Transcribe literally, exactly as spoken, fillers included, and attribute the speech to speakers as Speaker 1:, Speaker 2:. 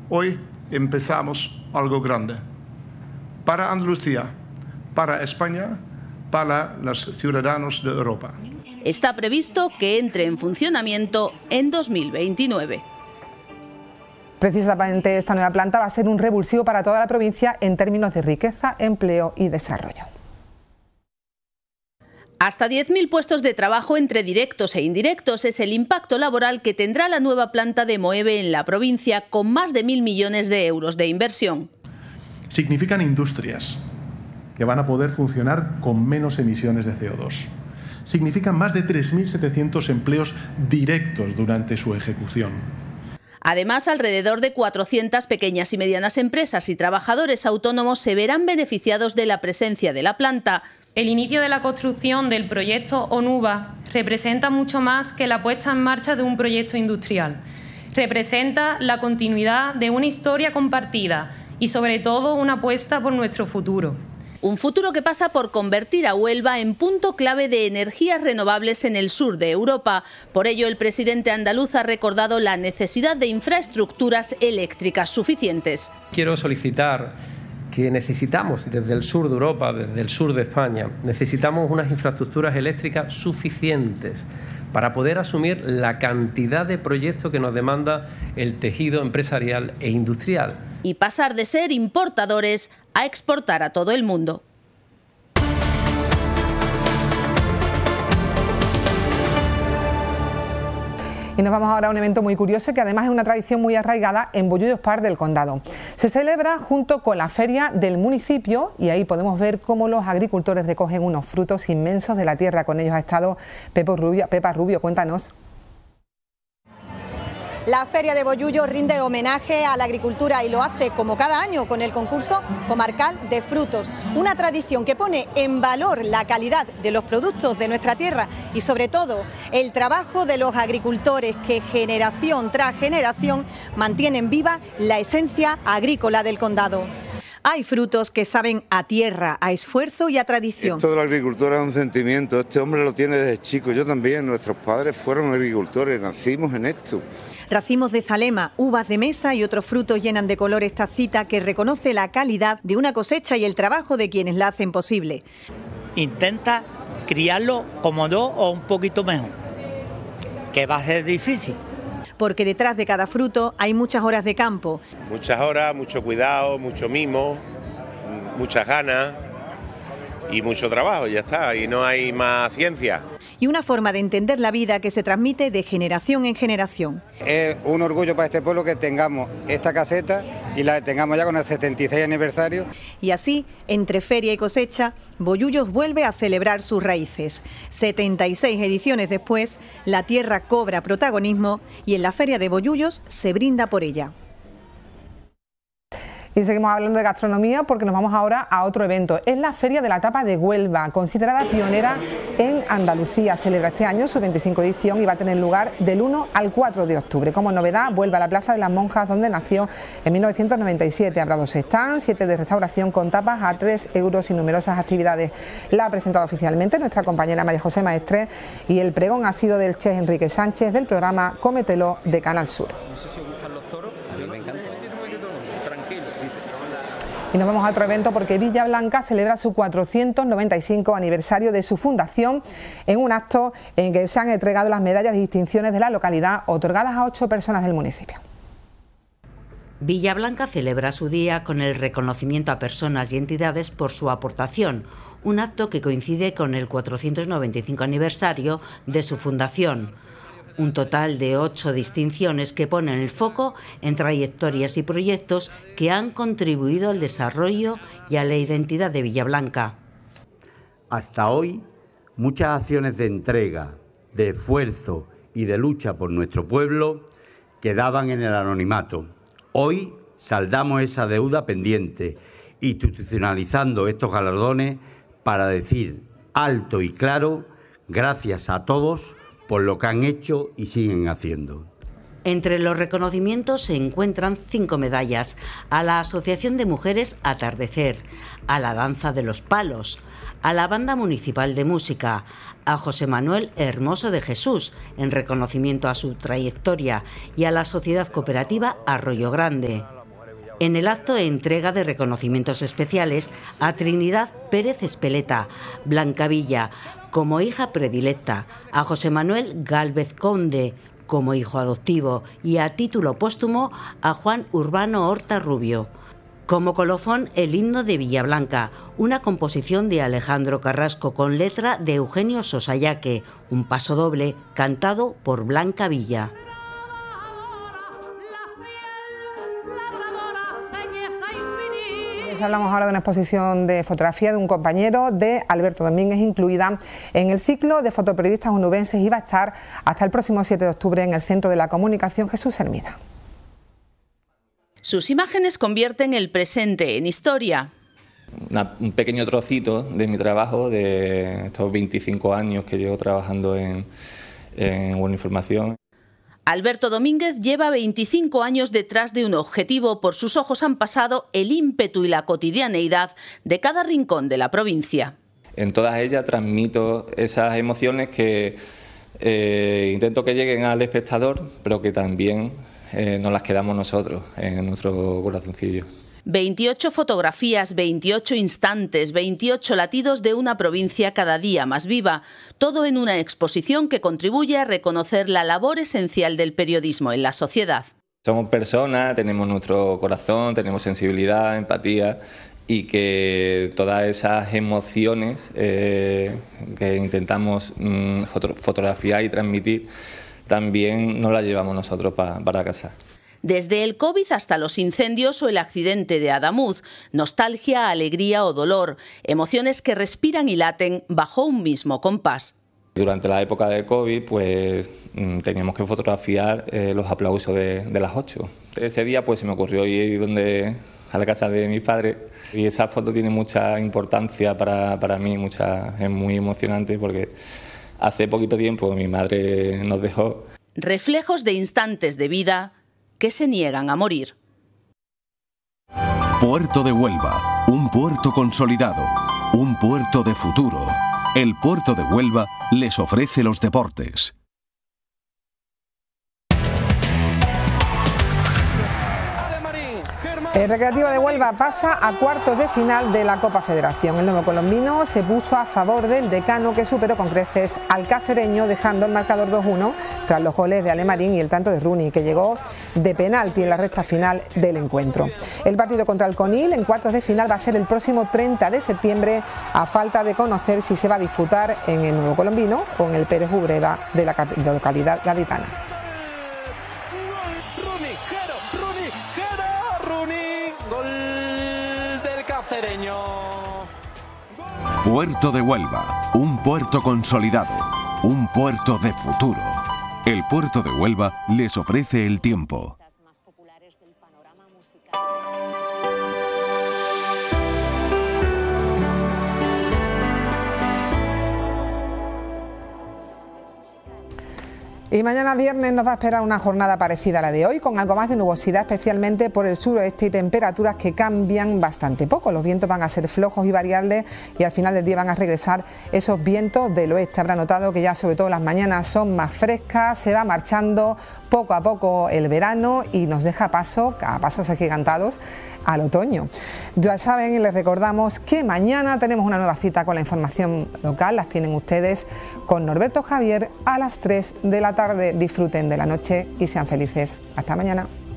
Speaker 1: Hoy empezamos algo grande. Para Andalucía, para España, para los ciudadanos de Europa.
Speaker 2: Está previsto que entre en funcionamiento en dos mil veintinueve.
Speaker 3: Precisamente esta nueva planta va a ser un revulsivo para toda la provincia en términos de riqueza, empleo y desarrollo.
Speaker 2: Hasta diez mil puestos de trabajo entre directos e indirectos es el impacto laboral que tendrá la nueva planta de Moeve en la provincia, con más de mil millones de euros de inversión.
Speaker 4: Significan industrias que van a poder funcionar con menos emisiones de C O dos. Significan más de tres mil setecientos empleos directos durante su ejecución.
Speaker 2: Además, alrededor de cuatrocientas pequeñas y medianas empresas y trabajadores autónomos se verán beneficiados de la presencia de la planta.
Speaker 5: El inicio de la construcción del proyecto ONUVA representa mucho más que la puesta en marcha de un proyecto industrial. Representa la continuidad de una historia compartida y, sobre todo, una apuesta por nuestro futuro.
Speaker 2: Un futuro que pasa por convertir a Huelva en punto clave de energías renovables en el sur de Europa. Por ello, el presidente andaluz ha recordado la necesidad de infraestructuras eléctricas suficientes.
Speaker 6: Quiero solicitar que necesitamos desde el sur de Europa, desde el sur de España, necesitamos unas infraestructuras eléctricas suficientes para poder asumir la cantidad de proyectos que nos demanda el tejido empresarial e industrial.
Speaker 2: Y pasar de ser importadores a exportar a todo el mundo.
Speaker 3: Y nos vamos ahora a un evento muy curioso que además es una tradición muy arraigada en Bollullos Park del Condado. Se celebra junto con la feria del municipio y ahí podemos ver cómo los agricultores recogen unos frutos inmensos de la tierra. Con ellos ha estado Pepa Rubio. Pepa Rubio, cuéntanos.
Speaker 7: La Feria de Bollullos rinde homenaje a la agricultura y lo hace como cada año con el concurso comarcal de frutos, una tradición que pone en valor la calidad de los productos de nuestra tierra y sobre todo el trabajo de los agricultores que generación tras generación mantienen viva la esencia agrícola del condado. Hay frutos que saben a tierra, a esfuerzo y a tradición.
Speaker 8: Esto de la agricultura es un sentimiento, este hombre lo tiene desde chico, yo también, nuestros padres fueron agricultores, nacimos en esto.
Speaker 7: Racimos de zalema, uvas de mesa y otros frutos llenan de color esta cita que reconoce la calidad de una cosecha y el trabajo de quienes la hacen posible.
Speaker 9: Intenta criarlo como no o un poquito mejor, que va a ser difícil.
Speaker 7: Porque detrás de cada fruto hay muchas horas de campo.
Speaker 10: Muchas horas, mucho cuidado, mucho mimo, muchas ganas y mucho trabajo, ya está, y no hay más ciencia.
Speaker 7: Y una forma de entender la vida que se transmite de generación en generación.
Speaker 11: Es un orgullo para este pueblo que tengamos esta caseta y la tengamos ya con el setenta y seis aniversario.
Speaker 7: Y así, entre feria y cosecha, Bollullos vuelve a celebrar sus raíces. setenta y seis ediciones después, la tierra cobra protagonismo y en la Feria de Bollullos se brinda por ella.
Speaker 3: Y seguimos hablando de gastronomía porque nos vamos ahora a otro evento. Es la Feria de la Tapa de Huelva, considerada pionera en Andalucía. Celebra este año su veinticinco edición y va a tener lugar del uno al cuatro de octubre. Como novedad, vuelve a la Plaza de las Monjas, donde nació en mil novecientos noventa y siete. Habrá dos stands, siete de restauración con tapas a tres euros y numerosas actividades. La ha presentado oficialmente nuestra compañera María José Maestre y el pregón ha sido del chef Enrique Sánchez del programa Cómetelo de Canal Sur. Y nos vamos a otro evento porque Villa Blanca celebra su cuatrocientos noventa y cinco aniversario de su fundación en un acto en que se han entregado las medallas y distinciones de la localidad otorgadas a ocho personas del municipio.
Speaker 12: Villa Blanca celebra su día con el reconocimiento a personas y entidades por su aportación, un acto que coincide con el cuatrocientos noventa y cinco aniversario de su fundación. Un total de ocho distinciones que ponen el foco en trayectorias y proyectos que han contribuido al desarrollo y a la identidad de Villablanca.
Speaker 13: Hasta hoy, muchas acciones de entrega, de esfuerzo y de lucha por nuestro pueblo quedaban en el anonimato. Hoy saldamos esa deuda pendiente, institucionalizando estos galardones para decir alto y claro, gracias a todos por lo que han hecho y siguen haciendo.
Speaker 12: Entre los reconocimientos se encuentran cinco medallas a la Asociación de Mujeres Atardecer, a la Danza de los Palos, a la Banda Municipal de Música, a José Manuel Hermoso de Jesús, en reconocimiento a su trayectoria, y a la Sociedad Cooperativa Arroyo Grande. En el acto de entrega de reconocimientos especiales a Trinidad Pérez Espeleta, Blancavilla, como hija predilecta, a José Manuel Gálvez Conde, como hijo adoptivo, y a título póstumo a Juan Urbano Horta Rubio. Como colofón, el himno de Villablanca, una composición de Alejandro Carrasco con letra de Eugenio Sosayaque, un paso doble cantado por Blanca Villa.
Speaker 3: Hablamos ahora de una exposición de fotografía de un compañero de Alberto Domínguez, incluida en el ciclo de fotoperiodistas onubenses, y va a estar hasta el próximo siete de octubre en el Centro de la Comunicación Jesús Hermida.
Speaker 2: Sus imágenes convierten el presente en historia.
Speaker 14: Una, un pequeño trocito de mi trabajo, de estos veinticinco años que llevo trabajando en, en Buena Información.
Speaker 2: Alberto Domínguez lleva veinticinco años detrás de un objetivo. Por sus ojos han pasado el ímpetu y la cotidianeidad de cada rincón de la provincia.
Speaker 14: En todas ellas transmito esas emociones que eh, intento que lleguen al espectador, pero que también eh, nos las quedamos nosotros en nuestro corazoncillo.
Speaker 2: veintiocho fotografías, veintiocho instantes, veintiocho latidos de una provincia cada día más viva. Todo en una exposición que contribuye a reconocer la labor esencial del periodismo en la sociedad.
Speaker 14: Somos personas, tenemos nuestro corazón, tenemos sensibilidad, empatía, y que todas esas emociones eh, que intentamos mm, fotografiar y transmitir también nos las llevamos nosotros pa, para casa.
Speaker 2: Desde el COVID hasta los incendios o el accidente de Adamuz, nostalgia, alegría o dolor, emociones que respiran y laten bajo un mismo compás.
Speaker 14: Durante la época de COVID, pues teníamos que fotografiar eh, los aplausos de, de las ocho. Ese día pues se me ocurrió ir donde, a la casa de mis padres, y esa foto tiene mucha importancia para, para mí, mucha, es muy emocionante porque hace poquito tiempo mi madre nos dejó.
Speaker 2: Reflejos de instantes de vida que se niegan a morir.
Speaker 15: Puerto de Huelva, un puerto consolidado, un puerto de futuro. El Puerto de Huelva les ofrece los deportes.
Speaker 3: El Recreativo de Huelva pasa a cuartos de final de la Copa Federación. El nuevo colombino se puso a favor del decano, que superó con creces al cacereño, dejando el marcador dos uno tras los goles de Alemarín y el tanto de Rooney, que llegó de penalti en la recta final del encuentro. El partido contra el Conil en cuartos de final va a ser el próximo treinta de septiembre, a falta de conocer si se va a disputar en el nuevo colombino o en el Pérez Ubreva de la localidad gaditana.
Speaker 15: Puerto de Huelva, un puerto consolidado, un puerto de futuro. El Puerto de Huelva les ofrece el tiempo.
Speaker 3: Y mañana viernes nos va a esperar una jornada parecida a la de hoy, con algo más de nubosidad, especialmente por el suroeste, y temperaturas que cambian bastante poco. Los vientos van a ser flojos y variables, y al final del día van a regresar esos vientos del oeste. Habrá notado que ya sobre todo las mañanas son más frescas, se va marchando poco a poco el verano y nos deja paso, a pasos agigantados, al otoño. Ya saben, y les recordamos que mañana tenemos una nueva cita con la información local. Las tienen ustedes con Norberto Javier a las tres de la tarde. Disfruten de la noche y sean felices. Hasta mañana.